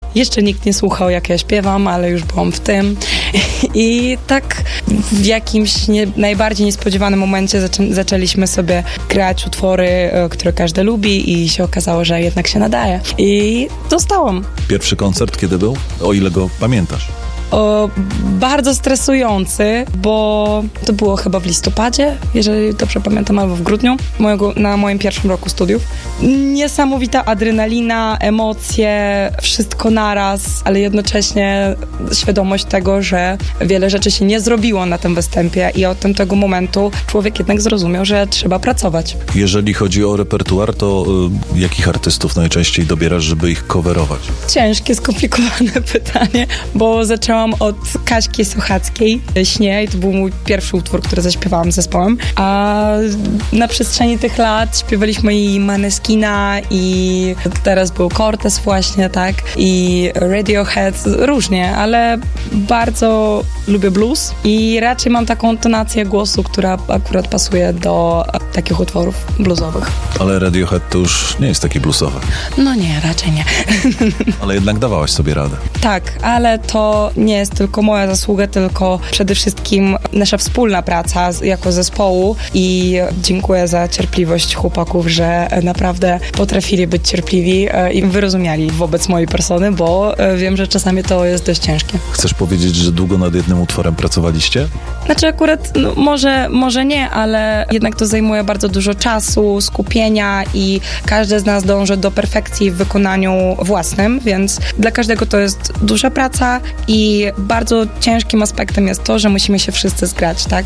Jeszcze nikt nie słuchał, jak ja śpiewam, ale już byłam w tym. I tak w jakimś najbardziej niespodziewanym momencie zaczęliśmy sobie grać utwory, które każdy lubi i się okazało, że jednak się nadaje. I dostałam. Pierwszy koncert kiedy był? O ile go pamiętasz? Bardzo stresujący, bo to było chyba w listopadzie, jeżeli dobrze pamiętam, albo w grudniu, na moim pierwszym roku studiów. Niesamowita adrenalina, emocje, wszystko naraz, ale jednocześnie świadomość tego, że wiele rzeczy się nie zrobiło na tym występie i od tego momentu człowiek jednak zrozumiał, że trzeba pracować. Jeżeli chodzi o repertuar, to jakich artystów najczęściej dobierasz, żeby ich coverować? Ciężkie, skomplikowane pytanie, bo zaczęłam od Kaśki Sochackiej, Śnie, i to był mój pierwszy utwór, który zaśpiewałam z zespołem, a na przestrzeni tych lat śpiewaliśmy i Maneskina, i teraz był Cortez właśnie, tak, i Radiohead, różnie, ale bardzo lubię blues i raczej mam taką tonację głosu, która akurat pasuje do takich utworów bluesowych. Ale Radiohead to już nie jest taki bluesowy. No nie, raczej nie. Ale jednak dawałaś sobie radę. Tak, ale to nie jest tylko moja zasługa, tylko przede wszystkim nasza wspólna praca jako zespołu i dziękuję za cierpliwość chłopaków, że naprawdę potrafili być cierpliwi i wyrozumiali wobec mojej persony, bo wiem, że czasami to jest dość ciężkie. Chcesz powiedzieć, że długo nad jednym utworem pracowaliście? Znaczy akurat może nie, ale jednak to zajmuje bardzo dużo czasu, skupienia i każdy z nas dąży do perfekcji w wykonaniu własnym, więc dla każdego to jest duża praca i bardzo ciężkim aspektem jest to, że musimy się wszyscy zgrać, tak?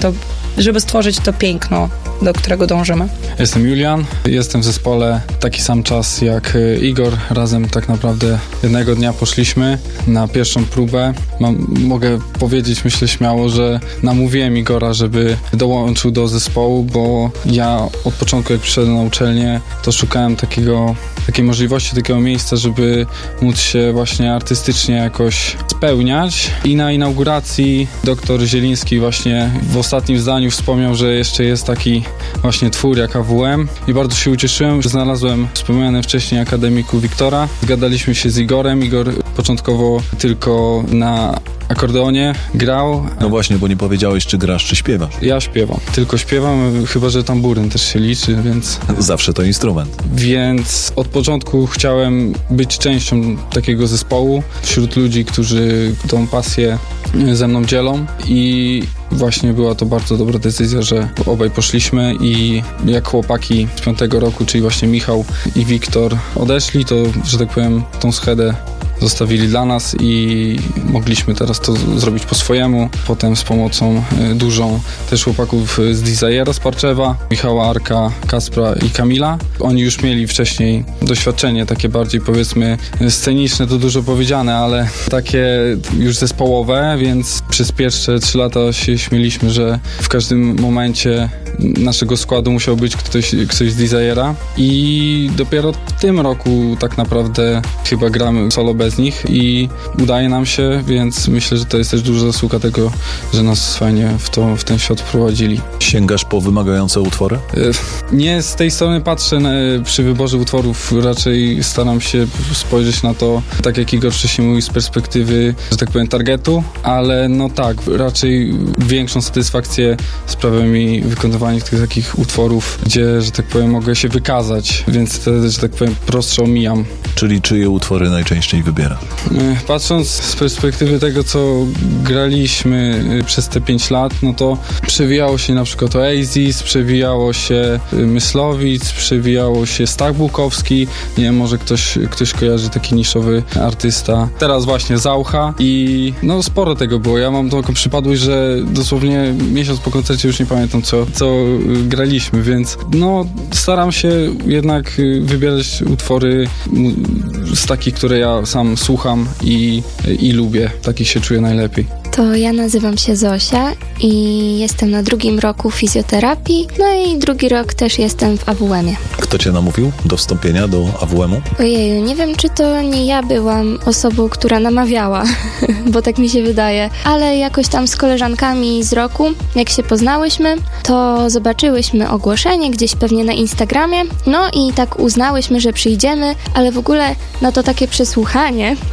Żeby stworzyć to piękno, do którego dążymy. Jestem Julian, jestem w zespole taki sam czas jak Igor. Razem tak naprawdę jednego dnia poszliśmy na pierwszą próbę. Mogę powiedzieć, myślę śmiało, że namówiłem Igora, żeby dołączył do zespołu, bo ja od początku, jak przyszedłem na uczelnię, to szukałem takiej możliwości, takiego miejsca, żeby móc się właśnie artystycznie jakoś spełniać. I na inauguracji doktor Zieliński właśnie w ostatnim zdaniu wspomniał, że jeszcze jest taki właśnie twór jak AWM i bardzo się ucieszyłem, że znalazłem wspomniany wcześniej akademiku Wiktora. Zgadaliśmy się z Igorem. Igor początkowo tylko na akordeonie grał. No właśnie, bo nie powiedziałeś, czy grasz, czy śpiewasz. Ja śpiewam. Tylko śpiewam, chyba że tamburyn też się liczy, więc... Zawsze to instrument. Więc od początku chciałem być częścią takiego zespołu wśród ludzi, którzy tą pasję ze mną dzielą i właśnie była to bardzo dobra decyzja, że obaj poszliśmy i jak chłopaki z 5. roku, czyli właśnie Michał i Wiktor odeszli, to, że tak powiem, tą schedę zostawili dla nas i mogliśmy teraz to zrobić po swojemu. Potem z pomocą dużą też chłopaków z Desira z Parczewa, Michała, Arka, Kaspra i Kamila. Oni już mieli wcześniej doświadczenie takie bardziej, powiedzmy, sceniczne, to dużo powiedziane, ale takie już zespołowe, więc przez pierwsze 3 lata się śmieliśmy, że w każdym momencie naszego składu musiał być ktoś z Desira i dopiero w tym roku tak naprawdę chyba gramy solo bez nich i udaje nam się, więc myślę, że to jest też duża zasługa tego, że nas fajnie w ten świat wprowadzili. Sięgasz po wymagające utwory? Nie z tej strony patrzę przy wyborze utworów, raczej staram się spojrzeć na to, tak jak Igor wcześniej mówił, z perspektywy, że tak powiem, targetu, ale no tak, raczej większą satysfakcję sprawia mi wykonywanie tych takich utworów, gdzie, że tak powiem, mogę się wykazać, więc te, że tak powiem, prostsze omijam. Czyli czyje utwory najczęściej wybierasz? Patrząc z perspektywy tego, co graliśmy przez te 5 lat, no to przewijało się na przykład Oasis, przewijało się Myslowic, przewijało się Stach Bukowski, nie wiem, może ktoś kojarzy, taki niszowy artysta. Teraz właśnie Zaucha i no sporo tego było. Ja mam taką przypadłość, że dosłownie miesiąc po koncercie już nie pamiętam, co graliśmy, więc no staram się jednak wybierać utwory z takich, które ja sam słucham i lubię. Takich się czuję najlepiej. To ja nazywam się Zosia i jestem na 2. roku fizjoterapii, no i 2. rok też jestem w AWM-ie. Kto cię namówił do wstąpienia do AWM-u? Ojeju, nie wiem, czy to nie ja byłam osobą, która namawiała, bo tak mi się wydaje, ale jakoś tam z koleżankami z roku, jak się poznałyśmy, to zobaczyłyśmy ogłoszenie gdzieś pewnie na Instagramie, no i tak uznałyśmy, że przyjdziemy, ale w ogóle na to takie przesłuchanie